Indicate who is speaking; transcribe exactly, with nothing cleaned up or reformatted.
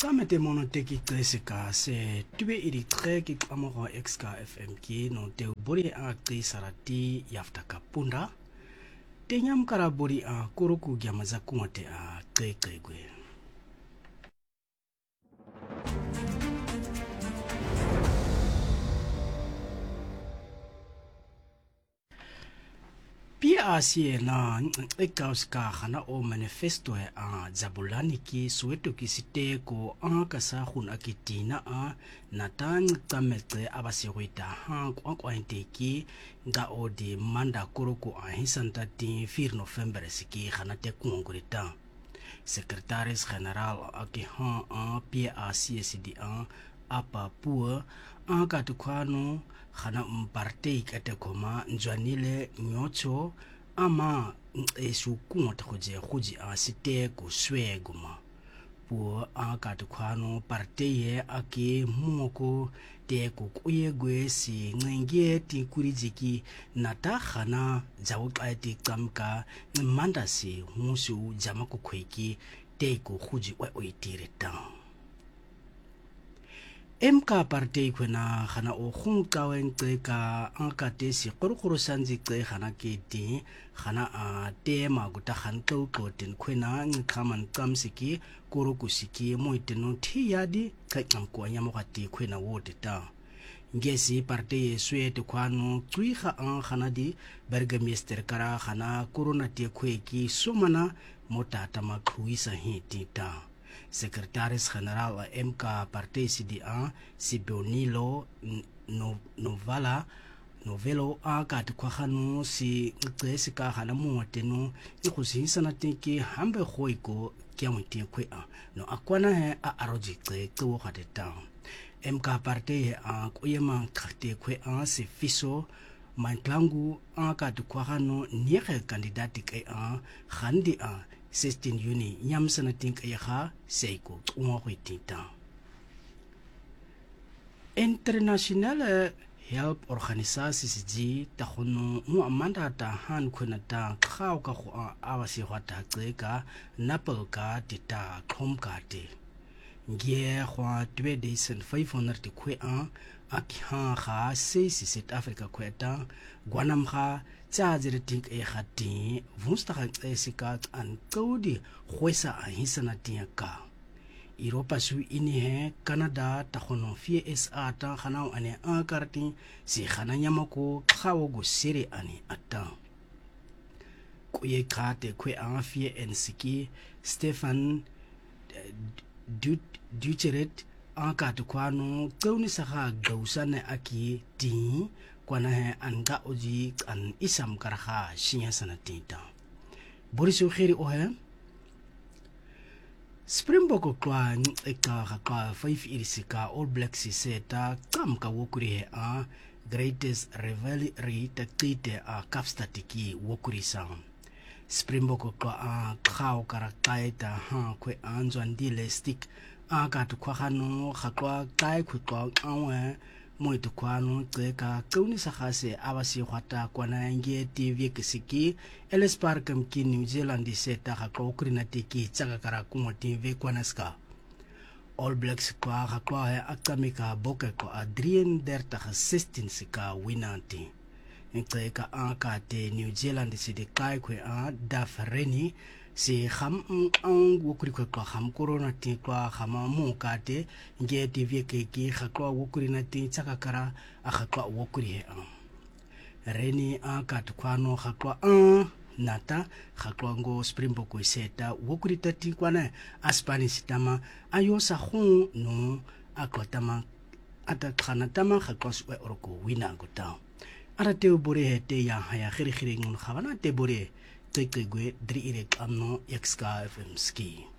Speaker 1: Kamete mono teki tresika se tube iri treki amoro X K F M ki no te bori a tri sarati yaftaka punda te nyam kara bori a kuruku gyamaza kumate a tre kregwe. Pia asie na ekauska khana o manifesto a Zabulani ki Soweto ki site ko an kasa khun akitina a natan kamete abasirita han kwa kwa ki nga o di manda kuruku a hisanta ti four November siki khana te kungurita Secretaris General aki han a pia asie sidi a apa pua an katukwano khana mparte ikate koma njwanile nyocho ama esu kumota kuje kuji asite kuswe guma pu akatu kwano parte ye ake moko te kukuye gwe si ngengie ti kurijiki nata khana zawuqati kamka mandasi musu jama kukweki te ku kuji wa oitireta Mka parte kwena khana o khung kawen ka ankate si qorqoro sanji ke khana ke ti khana a tema guta khan to kotin kwena ngkaman kamsiki kurukusiki moiteno thiyadi ka kamko anya mokati kwena woteta ngesi parte yeswe te kwano tsuiha an khana di bergamister kara khana corona te kweki somana motata makhuisa hitita Secretaris General M K Parte C D A Sibonilo no, Novala Novelo a katukwakhano si nqesika hana muwateno ikhusisa na tiki hambe khoiko kyamti kwe a no akwana he a arojikte tso khateta M K Parte a kuyema khate kwe a se fiso mantlangu a katukwakhano niye kandidati ke a khandi a sixteen Juni nyamsana think ya seiko tuma kwitita International Help Organisaties ji ta khono mu amanda ta han khona ta khaw ka khu awasi hwata tseka napel ka tita khom ka te ngie khwa two thousand five hundred khwe a akha kha se si South Africa khweta gwanam kha tsa jere think e khati vusta kha tseka an todi khwesa a hisana tiaka Europa su ini he Canada ta khono F S A ta khana ane a karti si khana nyamako khawo go sere ani ata kuye khate kwe a F N C ki Stefan Ducheret a ka tukwano tsauni sakha gausana aki ti kwana he anga oji an isam karha shinya sanatita borisu khiri o he Springbok kwa eka ka five irisika All Blacks seta kamka wokuri he a greatest rivalry takite a kapstatiki wokuri sang Springbok kwa a khaw karaktaita ha kwe anzwandile stick a ka tukhano khakwa kai khutwa awe moito kwano tseka kauni sakhase abasi khwata kwana nge T V kisiki Ellis Park mki New Zealand seta khakwa ukrina tiki tsaka kara kumo T V kwana ska All Blacks kwa khakwa he akamika boke kwa Adrian derta sixteen sika winanti tseka aka te New Zealand sidi kai kwe a Dafreni si kham ang wukuri kwa kham corona ti kwa khama mu kate nge T V ke ki khakwa wukuri na ti tsaka kara a khakwa wukuri he a reni a katukwano khakwa a nata khakwa ngo Springbok seta wukuri tati kwana a Spanish tama ayo sa khu no akotama ata khana tama khakwa su oroko wina gota ara te bore he te ya ya khiri khiri ngun khabana te bore Tekegwe dri irek amno X K F M ski